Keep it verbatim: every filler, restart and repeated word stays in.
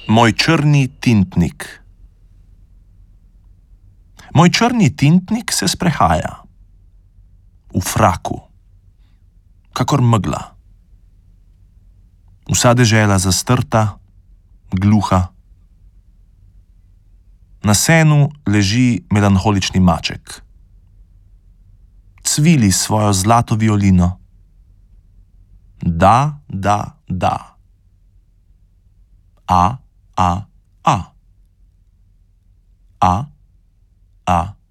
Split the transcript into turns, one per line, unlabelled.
Moj črni tintnik. Moj črni tintnik se sprehaja. V fraku. Kakor megla. Vsa dežela zastrta, gluha. Na senu leži melanholični maček. Cvili svojo zlato violino. Da, da, da. A, a, a. A, a.